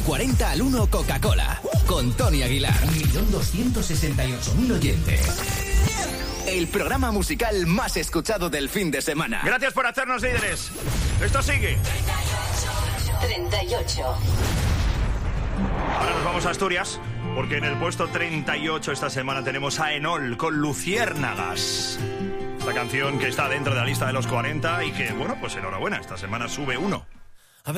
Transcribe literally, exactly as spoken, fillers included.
cuarenta al uno Coca-Cola, con Tony Aguilar. un millón doscientos sesenta y ocho mil oyentes. El programa musical más escuchado del fin de semana. Gracias por hacernos líderes. Esto sigue. treinta y ocho. Ahora nos vamos a Asturias, porque en el puesto treinta y ocho esta semana tenemos a Enol con Luciérnagas. Esta canción que está dentro de la lista de los cuarenta y que, bueno, pues enhorabuena, esta semana sube uno.